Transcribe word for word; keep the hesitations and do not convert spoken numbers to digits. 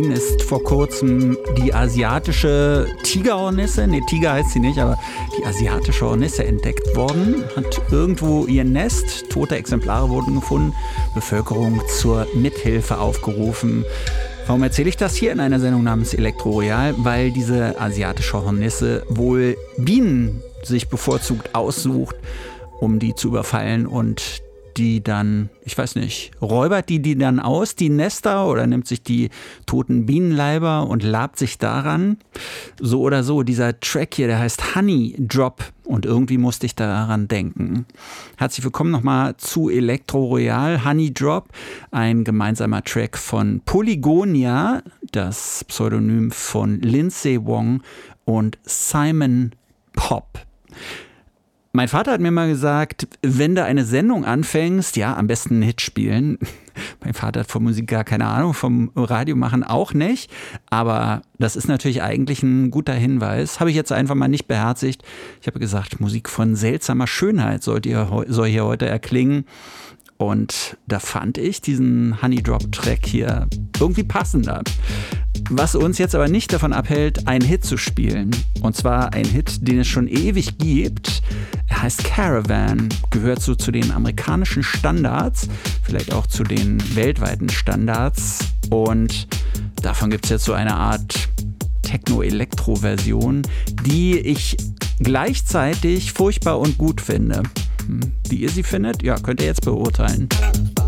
Ist vor kurzem die asiatische Tigerhornisse, ne, Tiger heißt sie nicht, aber die asiatische Hornisse entdeckt worden, hat irgendwo ihr Nest, tote Exemplare wurden gefunden, Bevölkerung zur Mithilfe aufgerufen. Warum erzähle ich das hier in einer Sendung namens Elektro Royal? Weil diese asiatische Hornisse wohl Bienen sich bevorzugt aussucht, um die zu überfallen und die dann, ich weiß nicht, räubert die die dann aus, die Nester, oder nimmt sich die toten Bienenleiber und labt sich daran. So oder so, dieser Track hier, der heißt Honey Drop und irgendwie musste ich daran denken. Herzlich willkommen nochmal zu Elektro Royal, Honey Drop, ein gemeinsamer Track von Polygonia, das Pseudonym von Lindsay Wong und Simon Pop. Mein Vater hat mir mal gesagt, wenn du eine Sendung anfängst, ja, am besten einen Hit spielen. Mein Vater hat von Musik gar keine Ahnung, vom Radio machen auch nicht. Aber das ist natürlich eigentlich ein guter Hinweis. Habe ich jetzt einfach mal nicht beherzigt. Ich habe gesagt, Musik von seltsamer Schönheit sollt ihr, soll hier heute erklingen. Und da fand ich diesen Honey Drop Track hier irgendwie passender. Was uns jetzt aber nicht davon abhält, einen Hit zu spielen. Und zwar ein Hit, den es schon ewig gibt. Er heißt Caravan, gehört so zu den amerikanischen Standards, vielleicht auch zu den weltweiten Standards. Und davon gibt es jetzt so eine Art Techno-Elektro-Version, die ich gleichzeitig furchtbar und gut finde. Wie ihr sie findet, ja, könnt ihr jetzt beurteilen.